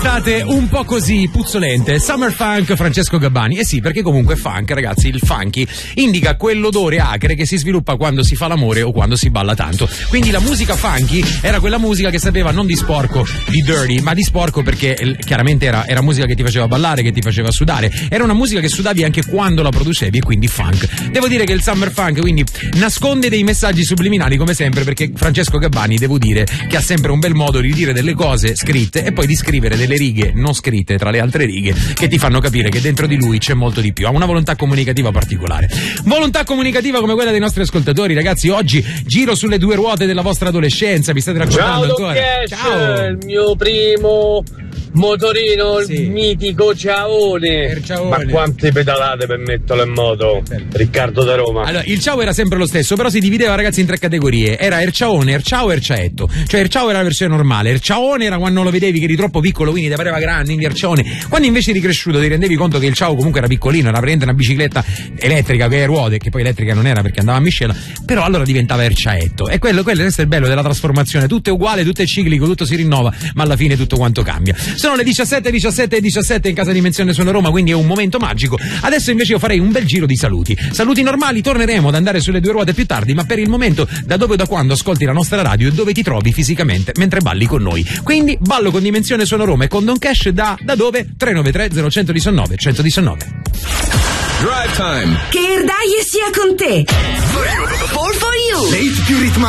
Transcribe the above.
State un po' così puzzolente. Summer Funk, Francesco Gabbani. Eh sì, perché comunque funk, ragazzi, il funky indica quell'odore acre che si sviluppa quando si fa l'amore o quando si balla tanto. Quindi la musica funky era quella musica che sapeva non di sporco, di dirty, ma di sporco perché chiaramente era musica che ti faceva ballare, che ti faceva sudare. Era una musica che sudavi anche quando la producevi e quindi funk. Devo dire che il Summer Funk quindi nasconde dei messaggi subliminali come sempre, perché Francesco Gabbani, devo dire, che ha sempre un bel modo di dire delle cose scritte e poi di scrivere delle righe non scritte tra le altre righe che ti fanno capire che dentro di lui c'è molto di più. Ha una volontà comunicativa particolare. Volontà comunicativa come quella dei nostri ascoltatori, ragazzi. Oggi giro sulle due ruote della vostra adolescenza. Mi state raccontando ancora? Ciao, il mio primo motorino, il mitico Ciaone. Ma quante pedalate per metterlo in moto? Riccardo da Roma. Allora, il ciao era sempre lo stesso, però si divideva, ragazzi, in tre categorie. Era Erciaone, Erciao e Erciaetto. Cioè Erciao era la versione normale, Erciaone era quando lo vedevi che eri troppo piccolo, quindi ti pareva grande, quindi Erciaone. Quando invece eri cresciuto ti rendevi conto che il ciao comunque era piccolino, era praticamente una bicicletta elettrica con le ruote, che poi elettrica non era perché andava a miscela, però allora diventava Erciaetto. E quello è il bello della trasformazione, tutto è uguale, tutto è ciclico, tutto si rinnova, ma alla fine tutto quanto cambia. Sono le 17:17 in casa Dimensione Suono Roma, quindi è un momento magico. Adesso invece io farei un bel giro di saluti normali. Torneremo ad andare sulle due ruote più tardi, ma per il momento da dove o da quando ascolti la nostra radio e dove ti trovi fisicamente mentre balli con noi. Quindi ballo con Dimensione Suono Roma e con Don Cash da dove? 393 0119 119. Drive time. Che Erdaie sia con te. For you. Le hit più ritmate